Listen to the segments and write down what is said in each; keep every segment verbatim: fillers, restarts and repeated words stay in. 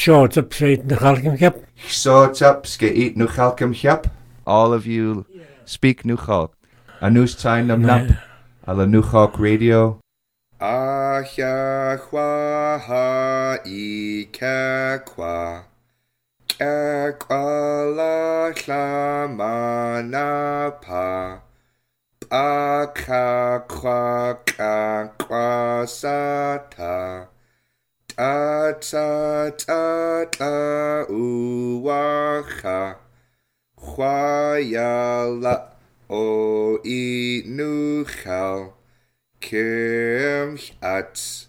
Short up straight na chalcam chiap. Short up ske eat nu chalcam chiap. All of you speak nu chalk. Anus tain nam nap. Ala nu chalk radio. Ahya kwa ha I ka kwa. Ka kwa la la ma na pa. Pa ka kwa ka kwa sa ta. Ta ta ta ta uwacha. Chwa ya la o I nu chal. Kim at.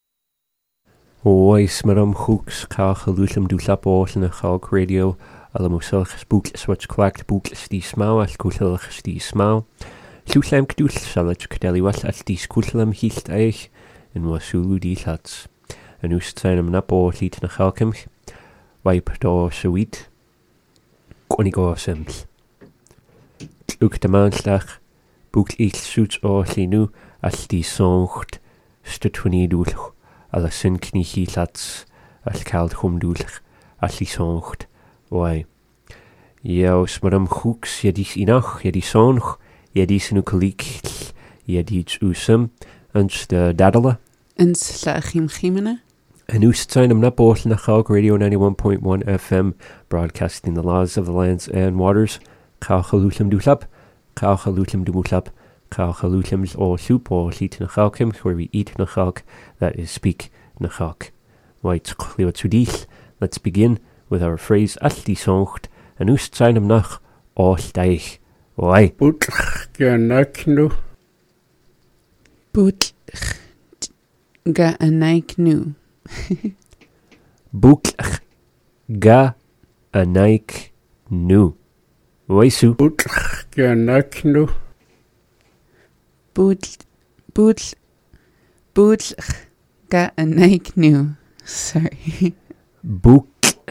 Oes maram hooks kach lulam du lap in a chalk radio. Alamusach spook swatch quacked book sti smau al kutlach sti smau. Luslam kdul salat kdeli was al sti skutlam hilt eich in wasulu di lats. En us zijn napo liet na chalkem. Wipe do sweet. Konigo sims. Ook de maanslag. Boek iets zoets o linu. Als die zongt. Stutwani doelig. Alla sin knie lats. Als kald hom doelig. Als die zongt. Wai. Jaus maram hoeks. Ja dies inach. Ja die zong. Ja dies nu kalik. Ja dies usum. Ens de daddelen. Ens la chim chimene. And Ustainam Napol Nachalk Radio ninety-one point one F M, broadcasting the laws of the lands and waters. Kalchalutim Dutlap, Kalchalutim Dumutlap, Kalchalutim or soup or heat Nachalkim, where we eat Nachalk, that is speak Nachalk. White Cleo Tudis. Let's begin with our phrase Asti Songt, and Ustainam Nach or Steich. Why? Boot ganaknu. Boot ga anaiknu. Book ga a Nike nu. Waisu. Boot ganaknu. Boot boot boot ga a Nike nu. Sorry. Book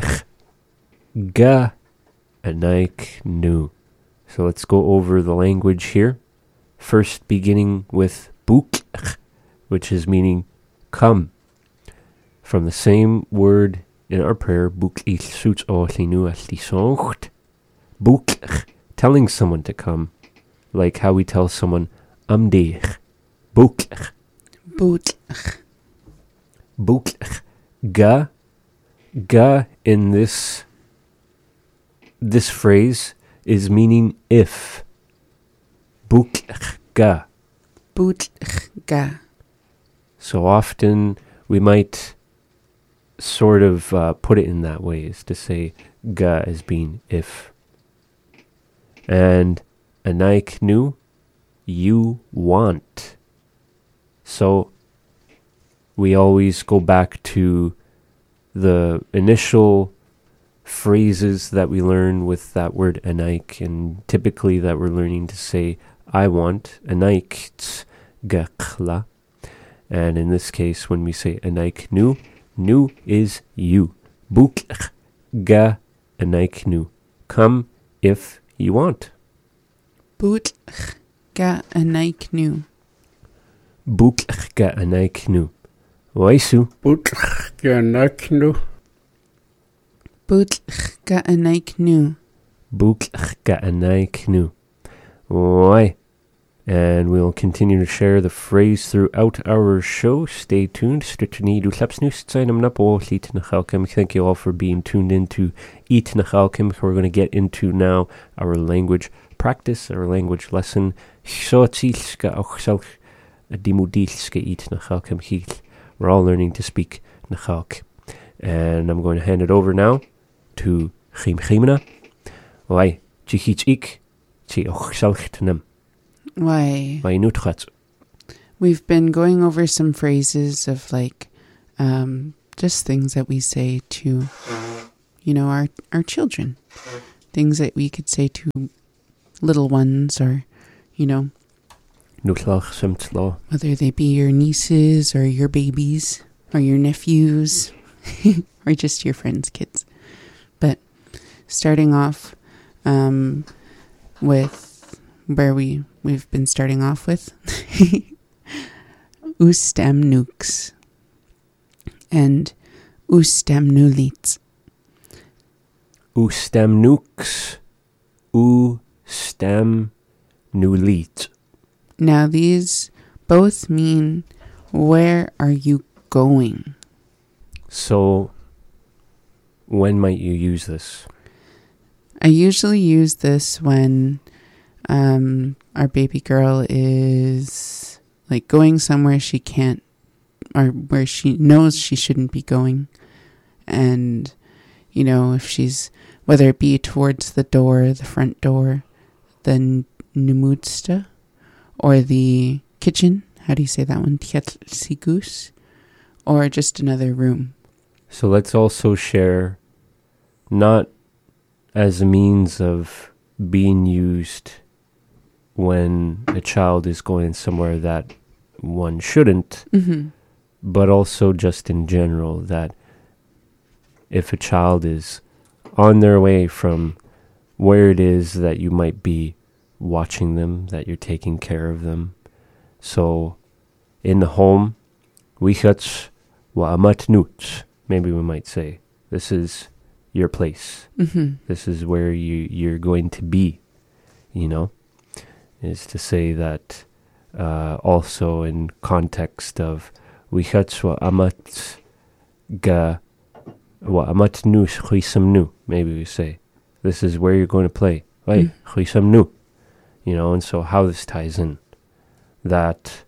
ga a Nike nu. So let's go over the language here. First beginning with book, which is meaning come. From the same word in our prayer, book il suits o linu as songt. Book, telling someone to come, like how we tell someone amdeich. Book. Boot. Book. Ga. Ga in this this phrase is meaning if. Book ga. Boot ga. So often we might sort of uh, put it in that way, is to say ga as being if. And anaik nu, you want. So we always go back to the initial phrases that we learn with that word anaik, and typically that we're learning to say I want, anaik ts gakla. And in this case, when we say anaik nu, nu is you. Book ga anaik nu. Come if you want. Boot ga anaik nu. Book ga anaik nu. Waisu. Boot ganaknu. Boot ga anaik nu. Book ga anaik nu. Wai. And we'll continue to share the phrase throughout our show. Stay tuned. Thank you all for being tuned in to Eat Nachalkim. We're going to get into now our language practice, our language lesson. We're all learning to speak Nachalk. And I'm going to hand it over now to Chim Chimena. Wai, Chichich ik, Chi Ochsalchtanem. Why? We've been going over some phrases of like um, just things that we say to, you know, our, our children. Things that we could say to little ones or, you know, whether they be your nieces or your babies or your nephews or just your friends' kids. But starting off um, with where we, we've been starting off with, Ustam nukes. And Ustemnulits. Ustemnux. Ustemnulit. Now these both mean, where are you going? So, when might you use this? I usually use this when um, our baby girl is like going somewhere she can't, or where she knows she shouldn't be going. And, you know, if she's, whether it be towards the door, the front door, the numudsta, or the kitchen, how do you say that one? Tietsigus, or just another room. So let's also share, not as a means of being used when a child is going somewhere that one shouldn't, mm-hmm. but also just in general, that if a child is on their way from where it is that you might be watching them, that you're taking care of them. So in the home, wichats wa amatnut, maybe we might say, this is your place. Mm-hmm. This is where you, you're going to be, you know, is to say that uh, also in context of wichats wa amat ga wa amatnus chuisamnu, maybe we say, this is where you're going to play. Hey, chuisamnu. You know, and so how this ties in, that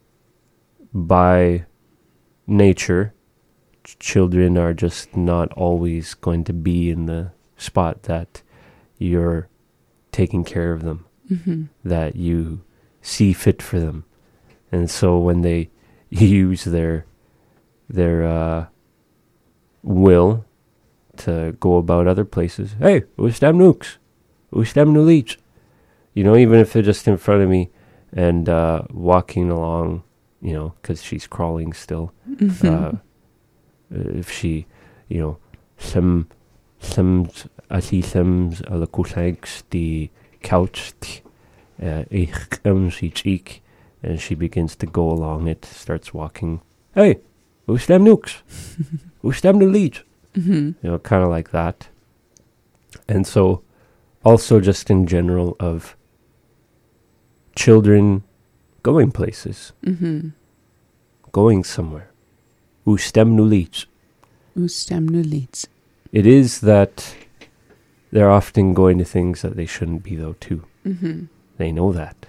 by nature, ch- children are just not always going to be in the spot that you're taking care of them, mm-hmm. that you see fit for them. And so when they use their their uh, will to go about other places, hey, ustam nukes, ustam nulich. You know, even if they're just in front of me and uh, walking along, you know, because she's crawling still. Mm-hmm. Uh, if she, you know, some, some, asi some, ala kusangs the couch, ich um she cheek, and she begins to go along it, starts walking. Hey, ustam nukes, ustam the lead. Mm-hmm. You know, kind of like that. And so, also just in general of children going places, mm-hmm. going somewhere. Ustemnulits. Ustemnulits. It is that they're often going to things that they shouldn't be, though, too. Mm-hmm. They know that.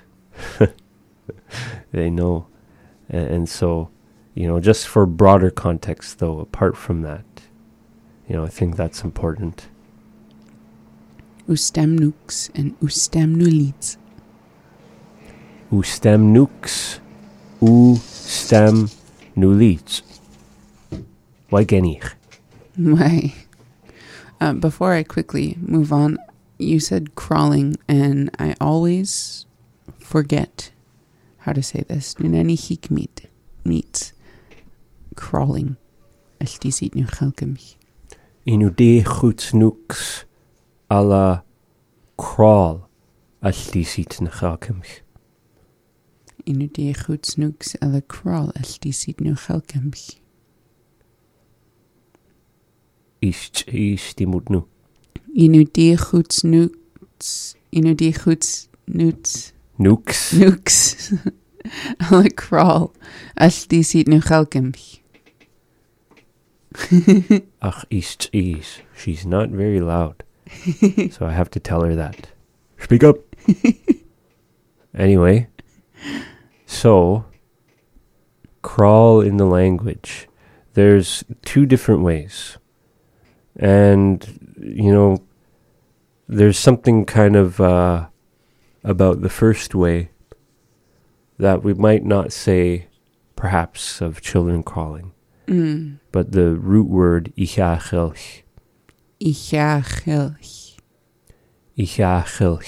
They know. And, and so, you know, just for broader context, though, apart from that, you know, I think that's important. Ustemnux and ustemnulits. Ustemnux, ustemnulits. Why genich? Why? Uh, before I quickly move on, you said crawling, and I always forget how to say this. Nunani hikmit meets crawling. Altisit nu chalkemich. Inude chutsnux ala crawl altisit nachalkemich. Inude chutsnux ala crawl altisit nu chalkemich. Ist istimutnu. Inude chutsnux. Inude chutsnux. Nux. Nux. Ala crawl altisit nu chalkemich. Ach, ist is. She's not very loud. So I have to tell her that. Speak up. Anyway. So, crawl in the language. There's two different ways. And, you know, there's something kind of uh, about the first way that we might not say, perhaps, of children crawling. Mm. But the root word ichachelch. Ichachelch. Ichachelch.